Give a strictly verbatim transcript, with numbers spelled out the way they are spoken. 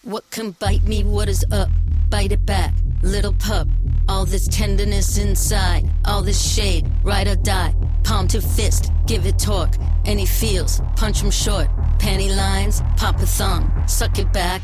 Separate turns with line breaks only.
What can bite me? What is up? Bite it back, little pup. All this tenderness inside, all this shade, ride or die. Palm to fist, give it torque. Any feels, punch him short. Panty lines, pop a thumb. Suck it back,